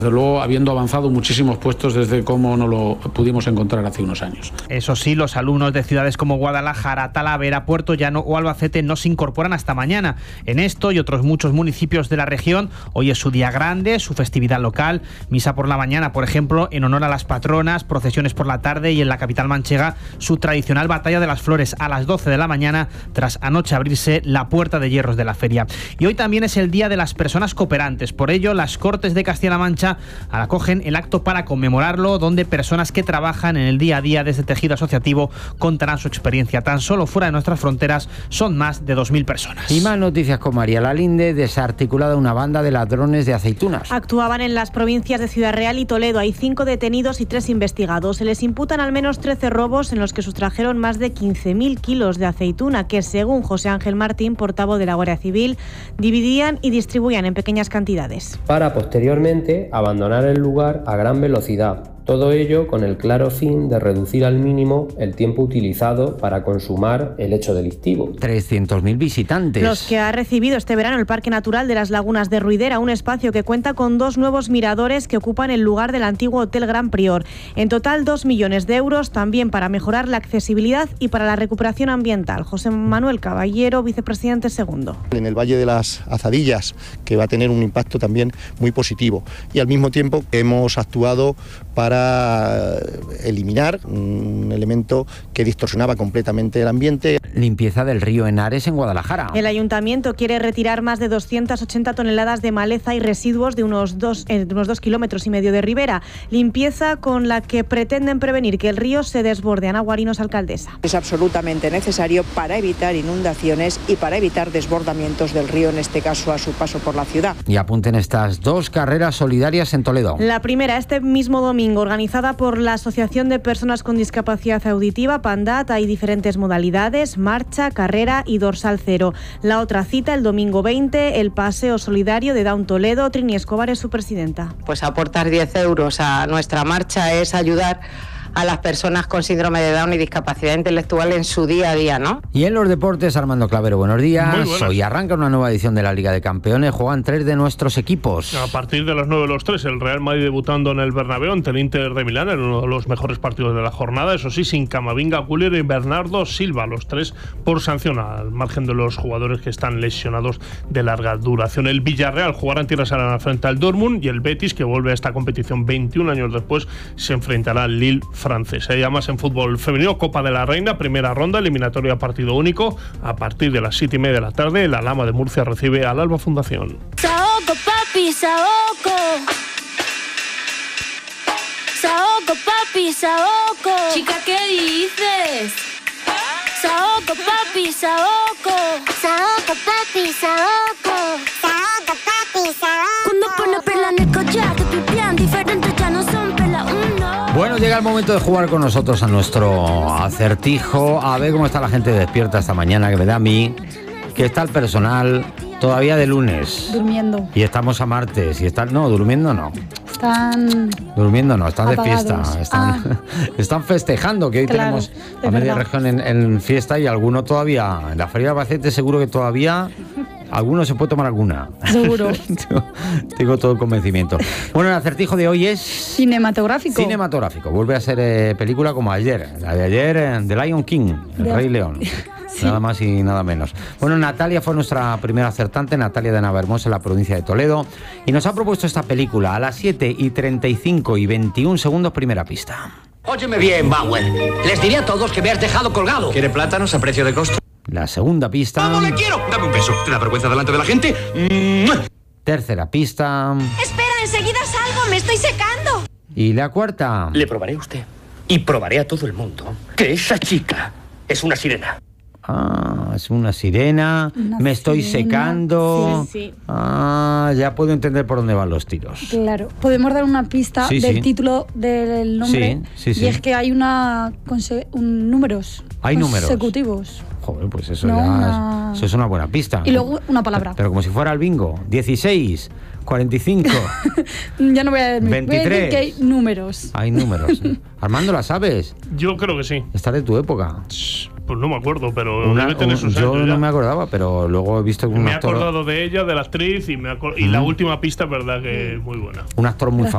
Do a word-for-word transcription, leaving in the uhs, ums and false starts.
Desde luego, habiendo avanzado muchísimos puestos desde cómo no lo pudimos encontrar hace unos años. Eso sí, los alumnos de ciudades como Guadalajara, Talavera, Puerto Llano o Albacete no se incorporan hasta mañana. En esto y otros muchos municipios de la región, hoy es su día grande, su festividad local, misa por la mañana, por ejemplo, en honor a las patronas, procesiones por la tarde y en la capital manchega, su tradicional batalla de las flores a las doce de la mañana, tras anoche abrirse la puerta de hierros de la feria. Y hoy también es el día de las personas cooperantes. Por ello, las Cortes de Castilla-La Mancha acogen el acto para conmemorarlo, donde personas que trabajan en el día a día de este tejido asociativo contarán su experiencia. Tan solo fuera de nuestras fronteras son más de dos mil personas. Y más noticias con María Lalinde. Desarticulada una banda de ladrones de aceitunas. Actuaban en las provincias de Ciudad Real y Toledo. Hay cinco detenidos y tres investigados. Se les imputan al menos trece robos en los que sustrajeron más de quince mil kilos de aceituna que, según José Ángel Martín, portavoz de la Guardia Civil, dividían y distribuían en pequeñas cantidades. Para posteriormente abandonar el lugar a gran velocidad. Todo ello con el claro fin de reducir al mínimo el tiempo utilizado para consumar el hecho delictivo. trescientos mil visitantes. Los que ha recibido este verano el Parque Natural de las Lagunas de Ruidera, un espacio que cuenta con dos nuevos miradores que ocupan el lugar del antiguo Hotel Gran Prior. En total, dos millones de euros también para mejorar la accesibilidad y para la recuperación ambiental. José Manuel Caballero, vicepresidente segundo. En el Valle de las Azadillas, que va a tener un impacto también muy positivo. Y al mismo tiempo hemos actuado para para eliminar un elemento que distorsionaba completamente el ambiente. Limpieza del río Henares en Guadalajara. El ayuntamiento quiere retirar más de doscientas ochenta toneladas de maleza y residuos de unos dos, eh, de unos dos kilómetros y medio de ribera. Limpieza con la que pretenden prevenir que el río se desborde. Ana Guarinos, alcaldesa. Es absolutamente necesario para evitar inundaciones y para evitar desbordamientos del río, en este caso a su paso por la ciudad. Y apunten estas dos carreras solidarias en Toledo. La primera, este mismo domingo, organizada por la Asociación de Personas con Discapacidad Auditiva, PANDAT. Hay diferentes modalidades: marcha, carrera y dorsal cero. La otra cita, el domingo veinte, el Paseo Solidario de Down Toledo. Trini Escobar es su presidenta. Pues aportar diez euros a nuestra marcha es ayudar a las personas con síndrome de Down y discapacidad intelectual en su día a día, ¿no? Y en los deportes, Armando Clavero, buenos días. Hoy arranca una nueva edición de la Liga de Campeones. Juegan tres de nuestros equipos. A partir de las nueve los tres, el Real Madrid debutando en el Bernabéu ante el Inter de Milán, en uno de los mejores partidos de la jornada. Eso sí, sin Camavinga, Güler y Bernardo Silva, los tres por sanción, al margen de los jugadores que están lesionados de larga duración. El Villarreal jugará en tierras aragonesas frente al Dortmund, y el Betis, que vuelve a esta competición veintiún años después, se enfrentará al Lille francés. Hay además en fútbol femenino, Copa de la Reina, primera ronda, eliminatoria partido único. A partir de las siete y media de la tarde, la Lama de Murcia recibe al Alba Fundación. Saoco, papi, saoco. Saoco, papi, saoco. Chica, ¿qué dices? Saoco, papi, saoco. Saoco, papi, saoco. Saoco, papi, saoco. Cuando pone perla en el collar, te pipián diferentes, ya no son perla uno. Bueno, llega el momento de jugar con nosotros a nuestro acertijo. A ver cómo está la gente despierta esta mañana, que me da a mí que está el personal todavía de lunes. Durmiendo. Y estamos a martes. Y están, no, durmiendo no. Están... Durmiendo no, están apagados. de fiesta. Están, ah. están festejando, que hoy claro, tenemos a media verdad. región en, en fiesta, y alguno todavía, en la Feria de Albacete seguro que todavía... Alguno se puede tomar alguna. Seguro. Tengo todo el convencimiento. Bueno, el acertijo de hoy es... Cinematográfico. Cinematográfico. Vuelve a ser eh, película como ayer. La de ayer, eh, The Lion King, El De... Rey León. Sí. Nada más y nada menos. Bueno, Natalia fue nuestra primera acertante, Natalia de Navahermosa, en la provincia de Toledo, y nos ha propuesto esta película a las siete y treinta y cinco y veintiún segundos, primera pista. Óyeme bien, Bauer. Les diré a todos que me has dejado colgado. ¿Quiere plátanos a precio de costo? La segunda pista... ¡Vamos, le quiero! Dame un beso. ¿Te da vergüenza delante de la gente? Tercera pista... Espera, enseguida salgo, me estoy secando. Y la cuarta... Le probaré a usted. Y probaré a todo el mundo que esa chica es una sirena. Ah, es una sirena, una me estoy sirena. secando. Sí, sí. Ah, ya puedo entender por dónde van los tiros. Claro. ¿Podemos dar una pista Sí, del sí. título del nombre? Sí, sí, sí. Y es que hay una conse- un, números Hay números. consecutivos. Joder, pues eso No, ya una- es, eso es una buena pista. Y luego una palabra. Pero, pero como si fuera el bingo. dieciséis, cuarenta y cinco. Ya no voy a decir, voy a decir veintitrés. que hay números. Hay números. Armando, ¿la sabes? Yo creo que sí. Está de tu época. Pues no me acuerdo, pero Una- debe tener un- sus yo años no ya. me acordaba, pero luego he visto que un Me he actor, acordado de ella, de la actriz, y, me acor- y la última pista es verdad que es muy buena. un actor muy famoso.